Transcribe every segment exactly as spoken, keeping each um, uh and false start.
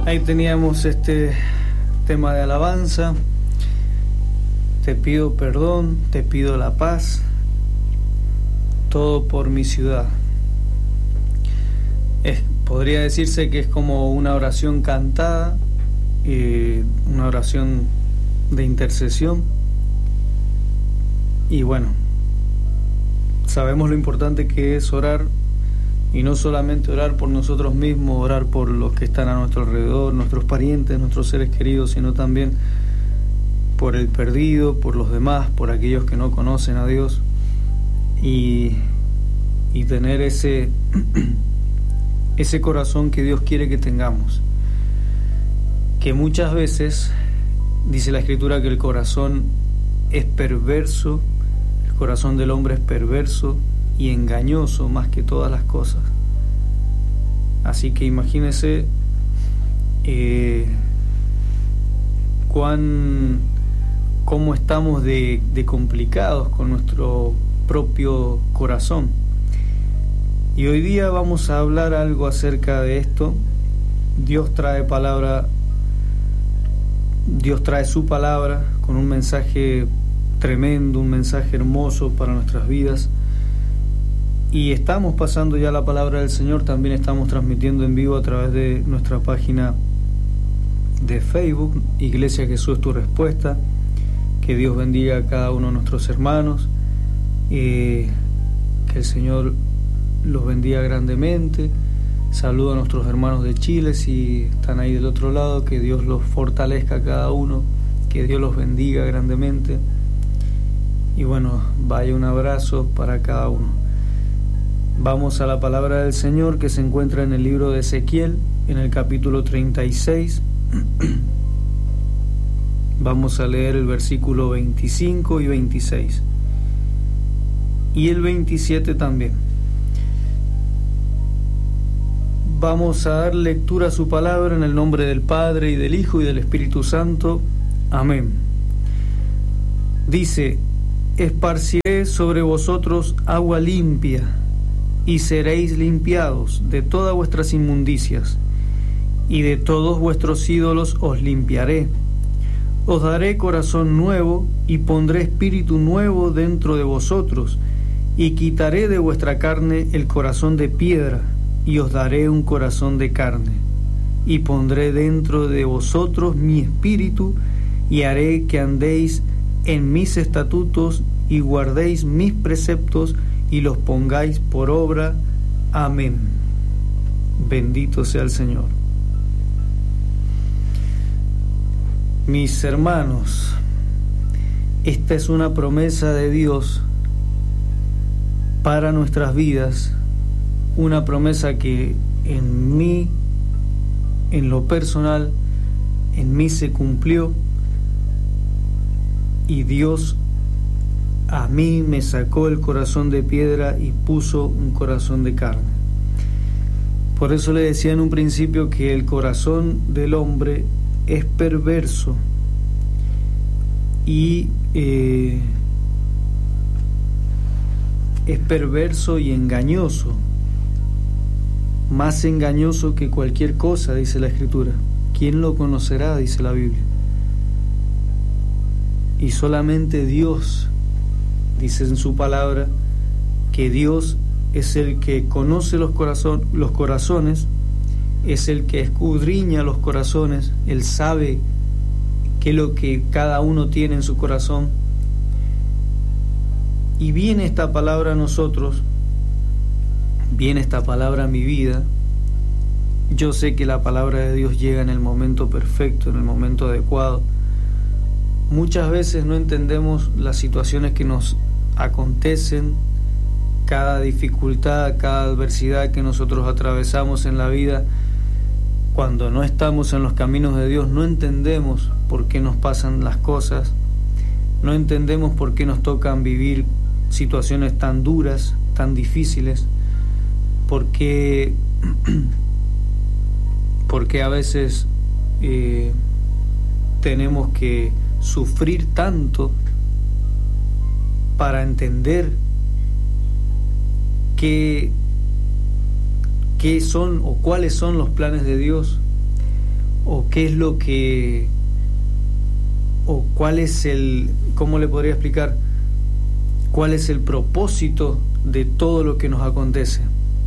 Ahí teníamos este tema de alabanza. Te pido perdón, te pido la paz, todo por mi ciudad. Es, podría decirse que es como una oración cantada, eh, una oración de intercesión. Y bueno, sabemos lo importante que es orar, y no solamente orar por nosotros mismos, orar por los que están a nuestro alrededor, nuestros parientes, nuestros seres queridos, sino también por el perdido, por los demás, por aquellos que no conocen a Dios, y, y tener ese, ese corazón que Dios quiere que tengamos. Que muchas veces, dice la Escritura, que el corazón es perverso, el corazón del hombre es perverso y engañoso más que todas las cosas. Así que imagínese eh, cuán cómo estamos de, de complicados con nuestro propio corazón. Y hoy día vamos a hablar algo acerca de esto. Dios trae palabra, Dios trae su palabra con un mensaje tremendo, un mensaje hermoso para nuestras vidas. Y estamos pasando ya la palabra del Señor, también estamos transmitiendo en vivo a través de nuestra página de Facebook, Iglesia Jesús Tu Respuesta. Que Dios bendiga a cada uno de nuestros hermanos, eh, que el Señor los bendiga grandemente. Saludo a nuestros hermanos de Chile, si están ahí del otro lado, que Dios los fortalezca a cada uno, que Dios los bendiga grandemente. Y bueno, vaya un abrazo para cada uno. Vamos a la palabra del Señor, que se encuentra en el libro de Ezequiel, en el capítulo treinta y seis. Vamos a leer el versículo veinticinco y veintiséis. Y el veintisiete también. Vamos a dar lectura a su palabra en el nombre del Padre, y del Hijo, y del Espíritu Santo. Amén. Dice: esparciré sobre vosotros agua limpia, y seréis limpiados de todas vuestras inmundicias, y de todos vuestros ídolos os limpiaré. Os daré corazón nuevo, y pondré espíritu nuevo dentro de vosotros, y quitaré de vuestra carne el corazón de piedra, y os daré un corazón de carne. Y pondré dentro de vosotros mi espíritu, y haré que andéis en mis estatutos, y guardéis mis preceptos, y los pongáis por obra. Amén. Bendito sea el Señor. Mis hermanos, esta es una promesa de Dios para nuestras vidas, una promesa que en mí, en lo personal, en mí se cumplió, y Dios a mí me sacó el corazón de piedra y puso un corazón de carne. Por eso le decía en un principio que el corazón del hombre es perverso y eh, es perverso y engañoso, más engañoso que cualquier cosa, dice la Escritura. ¿Quién lo conocerá?, dice la Biblia. Y solamente Dios, dice en su palabra, que Dios es el que conoce los, corazón, los corazones, es el que escudriña los corazones. Él sabe qué es lo que cada uno tiene en su corazón. Y viene esta palabra a nosotros, viene esta palabra a mi vida. Yo sé que la palabra de Dios llega en el momento perfecto, en el momento adecuado. Muchas veces no entendemos las situaciones que nos acontecen, cada dificultad, cada adversidad que nosotros atravesamos en la vida. Cuando no estamos en los caminos de Dios, no entendemos por qué nos pasan las cosas, no entendemos por qué nos tocan vivir situaciones tan duras, tan difíciles, por qué, porque a veces eh, tenemos que sufrir tanto para entender qué, qué son o cuáles son los planes de Dios, o qué es lo que, o cuál es el, ¿cómo le podría explicar? ¿Cuál es el propósito de todo lo que nos acontece?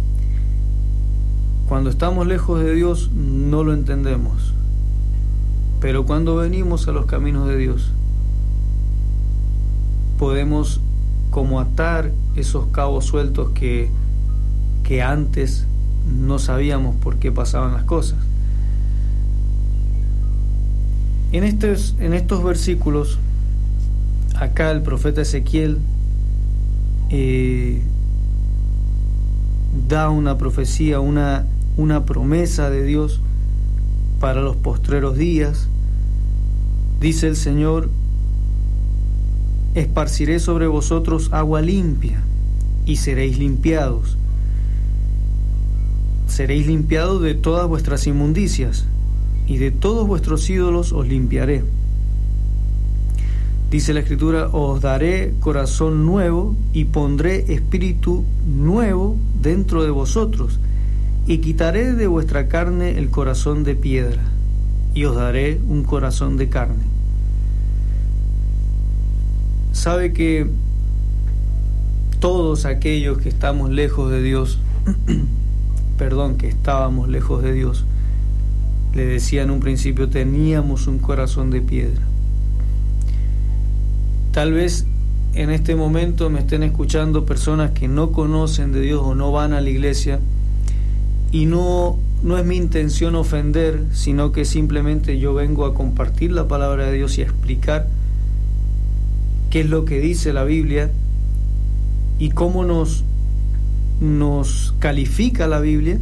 Cuando estamos lejos de Dios no lo entendemos, pero cuando venimos a los caminos de Dios podemos como atar esos cabos sueltos que, que antes no sabíamos por qué pasaban las cosas. En estos, en estos versículos, acá el profeta Ezequiel eh, da una profecía, una, una promesa de Dios para los postreros días. Dice el Señor: esparciré sobre vosotros agua limpia y seréis limpiados. Seréis limpiados de todas vuestras inmundicias, y de todos vuestros ídolos os limpiaré. Dice la Escritura: os daré corazón nuevo y pondré espíritu nuevo dentro de vosotros, y quitaré de vuestra carne el corazón de piedra, y os daré un corazón de carne. Sabe que todos aquellos que estamos lejos de Dios, perdón, que estábamos lejos de Dios, le decía en un principio, teníamos un corazón de piedra. Tal vez en este momento me estén escuchando personas que no conocen de Dios o no van a la iglesia, y no, no es mi intención ofender, sino que simplemente yo vengo a compartir la palabra de Dios y a explicar qué es lo que dice la Biblia y cómo nos, nos califica la Biblia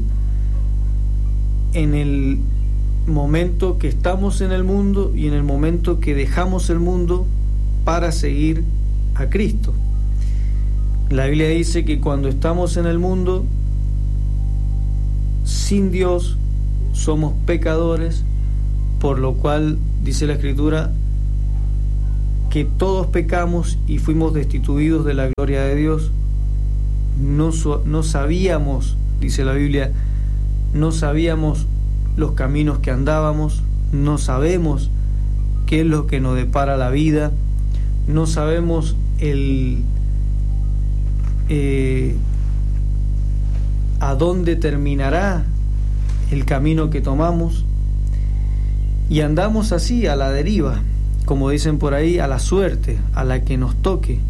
en el momento que estamos en el mundo y en el momento que dejamos el mundo para seguir a Cristo. La Biblia dice que cuando estamos en el mundo sin Dios somos pecadores, por lo cual dice la Escritura que todos pecamos y fuimos destituidos de la gloria de Dios. No, no sabíamos, dice la Biblia, no sabíamos los caminos que andábamos, no sabemos qué es lo que nos depara la vida, no sabemos el eh, a dónde terminará el camino que tomamos, y andamos así a la deriva, como dicen por ahí, a la suerte, a la que nos toque.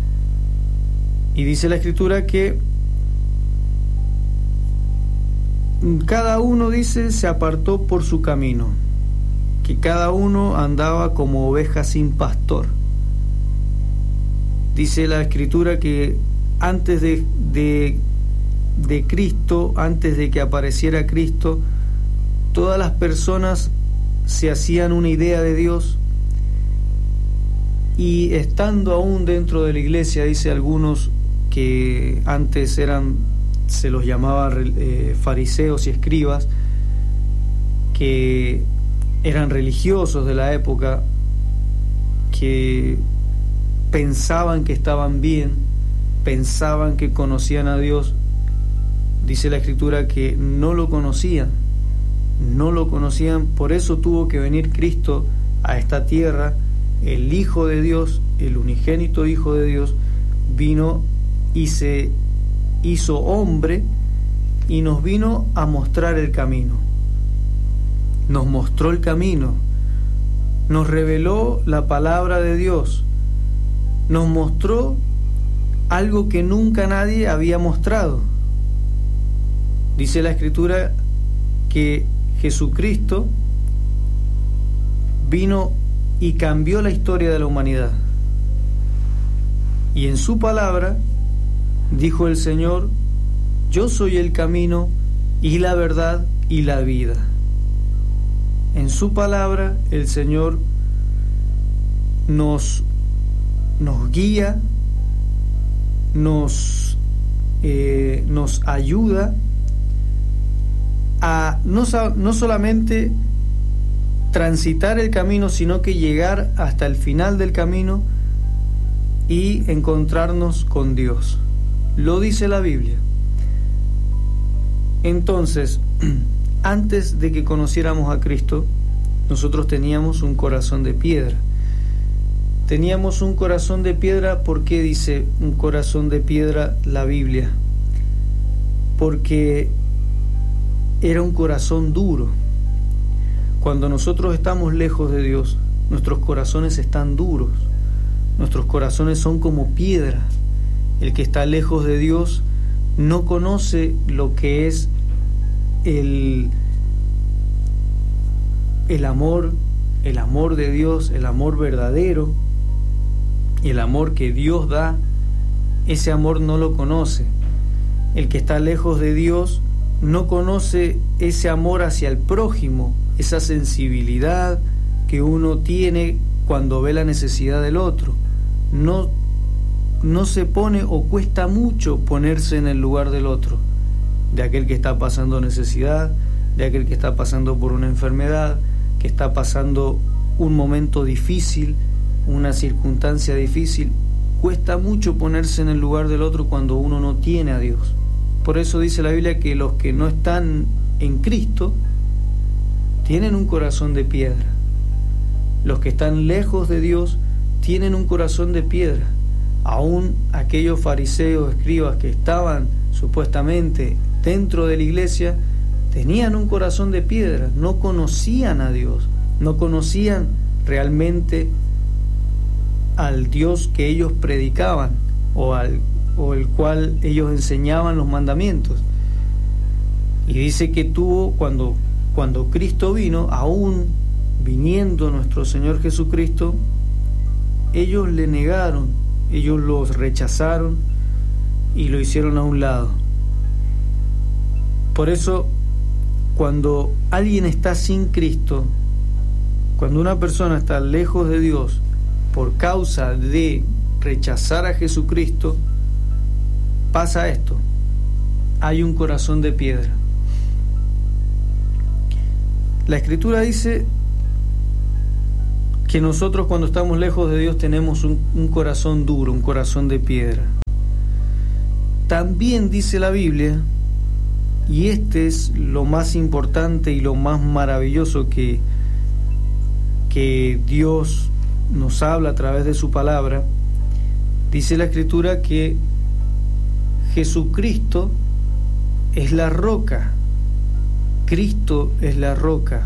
Y dice la Escritura que cada uno, dice, se apartó por su camino, que cada uno andaba como oveja sin pastor. Dice la Escritura que antes de, de, de Cristo, antes de que apareciera Cristo, todas las personas se hacían una idea de Dios, y estando aún dentro de la iglesia, dice algunos que antes eran, se los llamaba eh, fariseos y escribas, que eran religiosos de la época, que pensaban que estaban bien, pensaban que conocían a Dios. Dice la Escritura que no lo conocían, no lo conocían, por eso tuvo que venir Cristo a esta tierra. El Hijo de Dios, el unigénito Hijo de Dios, vino y se hizo hombre y nos vino a mostrar el camino. Nos mostró el camino, nos reveló la palabra de Dios, nos mostró algo que nunca nadie había mostrado. Dice la Escritura que Jesucristo vino y cambió la historia de la humanidad. Y en su palabra dijo el Señor: yo soy el camino y la verdad y la vida. En su palabra el Señor nos, nos guía, nos, eh, nos ayuda a no, no solamente transitar el camino, sino que llegar hasta el final del camino y encontrarnos con Dios. Lo dice la Biblia. Entonces, antes de que conociéramos a Cristo, nosotros teníamos un corazón de piedra. Teníamos un corazón de piedra. ¿Por qué dice un corazón de piedra la Biblia? Porque era un corazón duro. Cuando nosotros estamos lejos de Dios, nuestros corazones están duros. Nuestros corazones son como piedra. El que está lejos de Dios no conoce lo que es el, el amor, el amor de Dios, el amor verdadero, el amor que Dios da. Ese amor no lo conoce. El que está lejos de Dios no conoce ese amor hacia el prójimo, esa sensibilidad que uno tiene cuando ve la necesidad del otro. No, no se pone, o cuesta mucho ponerse en el lugar del otro, de aquel que está pasando necesidad, de aquel que está pasando por una enfermedad, que está pasando un momento difícil, una circunstancia difícil. Cuesta mucho ponerse en el lugar del otro cuando uno no tiene a Dios. Por eso dice la Biblia que los que no están en Cristo tienen un corazón de piedra. Los que están lejos de Dios tienen un corazón de piedra. Aún aquellos fariseos, escribas que estaban supuestamente dentro de la iglesia, tenían un corazón de piedra, no conocían a Dios, no conocían realmente al Dios que ellos predicaban o al o el cual ellos enseñaban los mandamientos. Y dice que tuvo, cuando, cuando Cristo vino, aún viniendo nuestro Señor Jesucristo, ellos le negaron, ellos los rechazaron y lo hicieron a un lado. Por eso, cuando alguien está sin Cristo, cuando una persona está lejos de Dios por causa de rechazar a Jesucristo, pasa esto: hay un corazón de piedra. La Escritura dice que nosotros, cuando estamos lejos de Dios, tenemos un, un corazón duro, un corazón de piedra. También dice la Biblia, y este es lo más importante y lo más maravilloso que, que Dios nos habla a través de su palabra, dice la Escritura que Jesucristo es la roca. Cristo es la roca.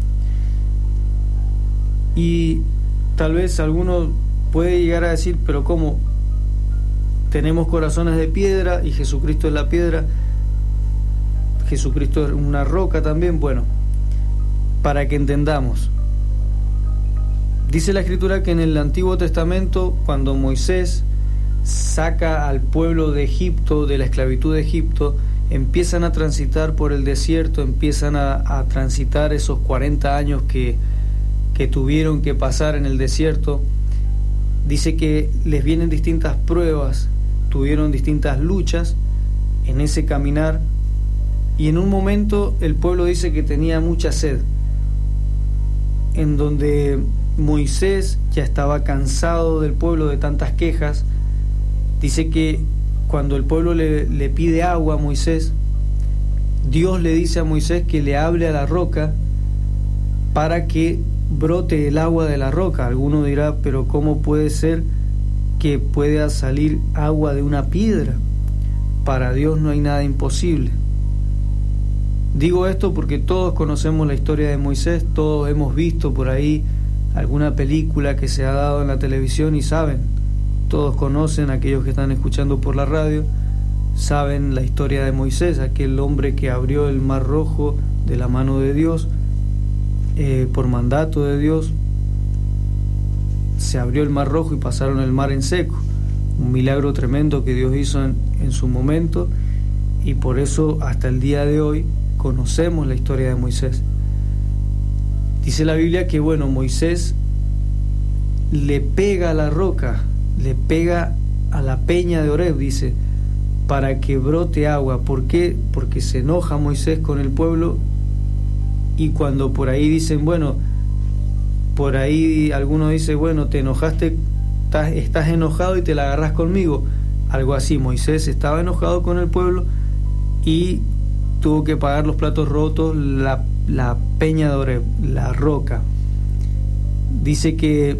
Y tal vez alguno puede llegar a decir, pero ¿cómo? Tenemos corazones de piedra y Jesucristo es la piedra. Jesucristo es una roca también. Bueno, para que entendamos, dice la Escritura que en el Antiguo Testamento, cuando Moisés saca al pueblo de Egipto, de la esclavitud de Egipto, empiezan a transitar por el desierto, empiezan a, a transitar esos cuarenta años que, que tuvieron que pasar en el desierto. Dice que les vienen distintas pruebas, tuvieron distintas luchas en ese caminar, y en un momento el pueblo dice que tenía mucha sed, en donde Moisés ya estaba cansado del pueblo de tantas quejas. Dice que cuando el pueblo le, le pide agua a Moisés, Dios le dice a Moisés que le hable a la roca para que brote el agua de la roca. Alguno dirá, pero ¿cómo puede ser que pueda salir agua de una piedra? Para Dios no hay nada imposible. Digo esto porque todos conocemos la historia de Moisés, todos hemos visto por ahí alguna película que se ha dado en la televisión y saben, todos conocen, aquellos que están escuchando por la radio, saben la historia de Moisés, aquel hombre que abrió el mar rojo de la mano de Dios, eh, por mandato de Dios, se abrió el mar rojo y pasaron el mar en seco. Un milagro tremendo que Dios hizo en, en su momento, y por eso hasta el día de hoy conocemos la historia de Moisés. Dice la Biblia que, bueno, Moisés le pega a la roca, le pega a la peña de Oreb, dice, para que brote agua. ¿Por qué? Porque se enoja Moisés con el pueblo, y cuando por ahí dicen, bueno, por ahí alguno dice, bueno, te enojaste, estás, estás enojado y te la agarras conmigo. Algo así, Moisés estaba enojado con el pueblo y tuvo que pagar los platos rotos la, la peña de Oreb, la roca. Dice que,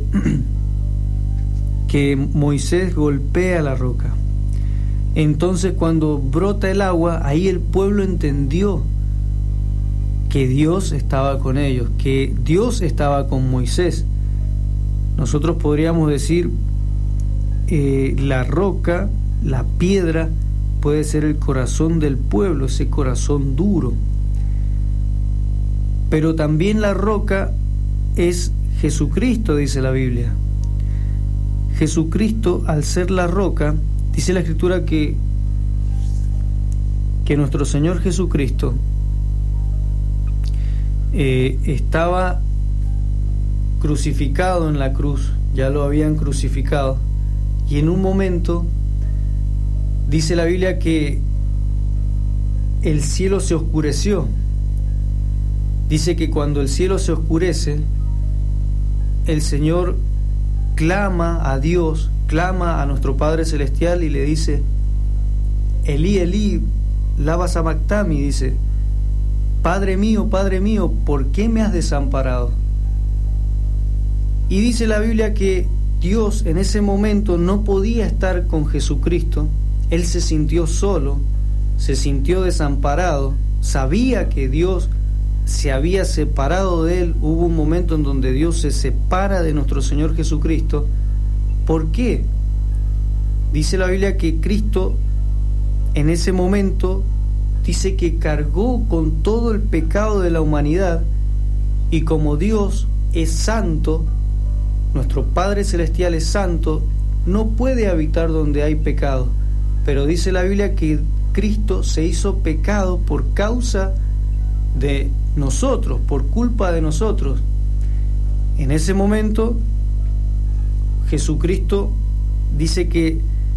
que Moisés golpea la roca. Entonces cuando brota el agua, ahí el pueblo entendió que Dios estaba con ellos, que Dios estaba con Moisés. Nosotros podríamos decir, eh, la roca, la piedra, puede ser el corazón del pueblo, ese corazón duro. Pero también la roca es Jesucristo, dice la Biblia. Jesucristo, al ser la roca, dice la Escritura que, que nuestro Señor Jesucristo eh, estaba crucificado en la cruz, ya lo habían crucificado, y en un momento dice la Biblia que el cielo se oscureció. Dice que cuando el cielo se oscurece, el Señor clama a Dios, clama a nuestro Padre Celestial y le dice: Elí, Elí, lama sabactani, dice: Padre mío, Padre mío, ¿por qué me has desamparado? Y dice la Biblia que Dios en ese momento no podía estar con Jesucristo. Él se sintió solo, se sintió desamparado, sabía que Dios se había separado de él. Hubo un momento en donde Dios se separa de nuestro Señor Jesucristo. ¿Por qué? Dice la Biblia que Cristo en ese momento dice que cargó con todo el pecado de la humanidad, y como Dios es santo, nuestro Padre Celestial es santo, no puede habitar donde hay pecado. Pero dice la Biblia que Cristo se hizo pecado por causa de nosotros, por culpa de nosotros. En ese momento Jesucristo dice que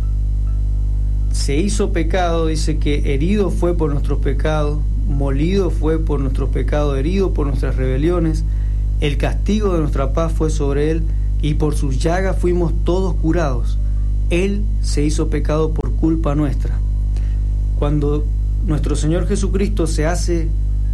se hizo pecado, dice que herido fue por nuestros pecados, molido fue por nuestros pecados, herido por nuestras rebeliones, el castigo de nuestra paz fue sobre él, y por sus llagas fuimos todos curados. Él se hizo pecado por culpa nuestra. Cuando nuestro Señor Jesucristo se hace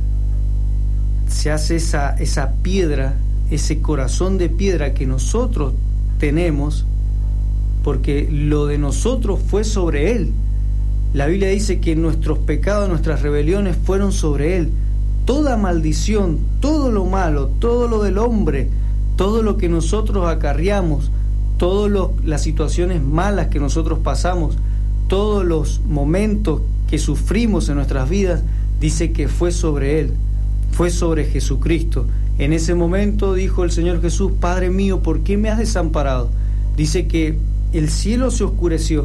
se hace esa, esa piedra, ese corazón de piedra que nosotros tenemos, porque lo de nosotros fue sobre Él. La Biblia dice que nuestros pecados, nuestras rebeliones fueron sobre Él. Toda maldición, todo lo malo, todo lo del hombre, todo lo que nosotros acarreamos, todas las situaciones malas que nosotros pasamos, todos los momentos que sufrimos en nuestras vidas, dice que fue sobre Él, fue sobre Jesucristo. En ese momento dijo el Señor Jesús: Padre mío, ¿por qué me has desamparado? Dice que el cielo se oscureció.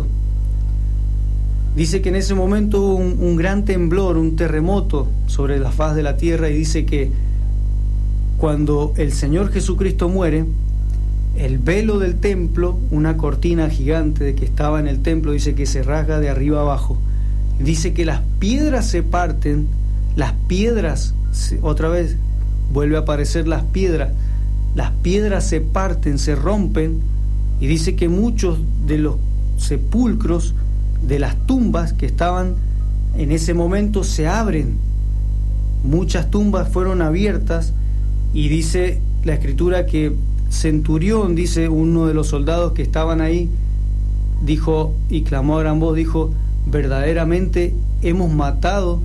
Dice que en ese momento hubo un, un gran temblor, un terremoto sobre la faz de la tierra, y dice que cuando el Señor Jesucristo muere, el velo del templo, una cortina gigante que estaba en el templo, dice que se rasga de arriba abajo. Dice que las piedras se parten, las piedras, otra vez vuelve a aparecer las piedras, las piedras se parten, se rompen, y dice que muchos de los sepulcros, de las tumbas que estaban en ese momento, se abren. Muchas tumbas fueron abiertas, y dice la Escritura que Centurión, dice uno de los soldados que estaban ahí, dijo y clamó a gran voz, dijo: verdaderamente hemos matado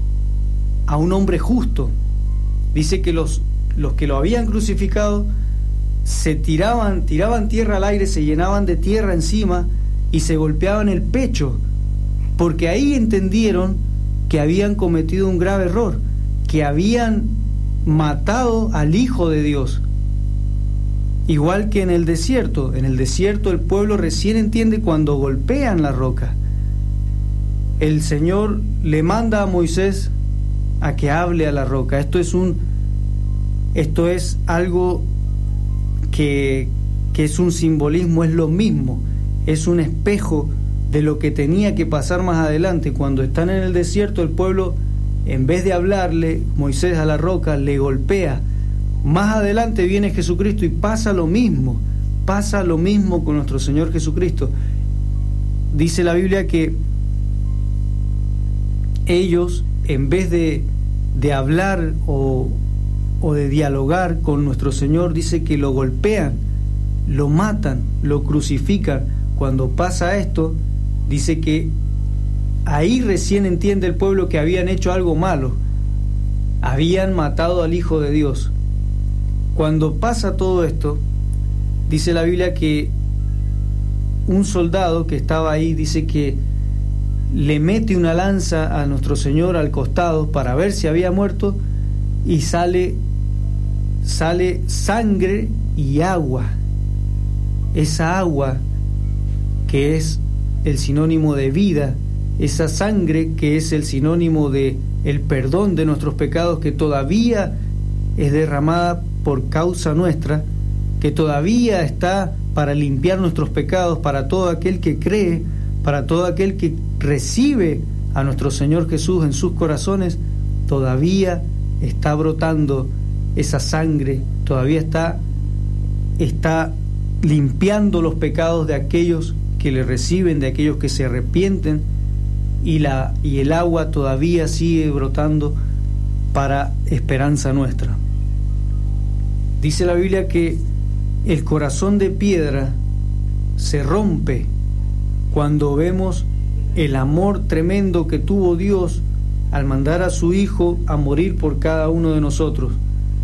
a un hombre justo. Dice que los, los que lo habían crucificado se tiraban, tiraban tierra al aire, se llenaban de tierra encima y se golpeaban el pecho, porque ahí entendieron que habían cometido un grave error, que habían matado al Hijo de Dios. Igual que en el desierto, en el desierto el pueblo recién entiende cuando golpean la roca. El Señor le manda a Moisés a que hable a la roca. Esto es un, esto es algo que, que es un simbolismo, es lo mismo, es un espejo de lo que tenía que pasar más adelante. Cuando están en el desierto, el pueblo, en vez de hablarle, Moisés a la roca le golpea. Más adelante viene Jesucristo y pasa lo mismo, pasa lo mismo con nuestro Señor Jesucristo. Dice la Biblia que ellos en vez de, de hablar o, o de dialogar con nuestro Señor, dice que lo golpean, lo matan, lo crucifican. Cuando pasa esto, dice que ahí recién entiende el pueblo que habían hecho algo malo, habían matado al Hijo de Dios. Cuando pasa todo esto, dice la Biblia que un soldado que estaba ahí, dice que le mete una lanza a nuestro Señor al costado para ver si había muerto, y sale, sale sangre y agua. Esa agua que es el sinónimo de vida, esa sangre que es el sinónimo de el perdón de nuestros pecados, que todavía es derramada por causa nuestra, que todavía está para limpiar nuestros pecados, para todo aquel que cree, para todo aquel que recibe a nuestro Señor Jesús en sus corazones. Todavía está brotando esa sangre, todavía está, está limpiando los pecados de aquellos que le reciben, de aquellos que se arrepienten, y, la, y el agua todavía sigue brotando para esperanza nuestra. Dice la Biblia que el corazón de piedra se rompe cuando vemos el amor tremendo que tuvo Dios al mandar a su Hijo a morir por cada uno de nosotros.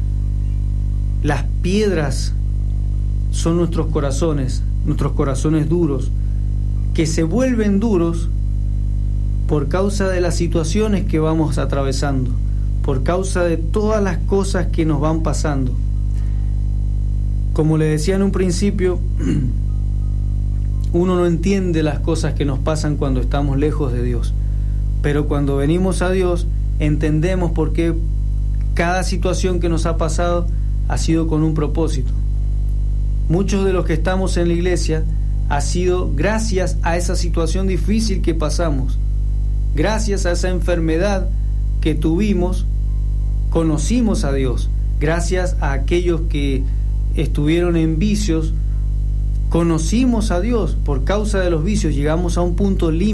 Las piedras son nuestros corazones, nuestros corazones duros, que se vuelven duros por causa de las situaciones que vamos atravesando, por causa de todas las cosas que nos van pasando. Como le decía en un principio, uno no entiende las cosas que nos pasan cuando estamos lejos de Dios, pero cuando venimos a Dios entendemos por qué cada situación que nos ha pasado ha sido con un propósito. Muchos de los que estamos en la iglesia ha sido gracias a esa situación difícil que pasamos, gracias a esa enfermedad que tuvimos, conocimos a Dios. Gracias a aquellos que estuvieron en vicios, conocimos a Dios. Por causa de los vicios llegamos a un punto límite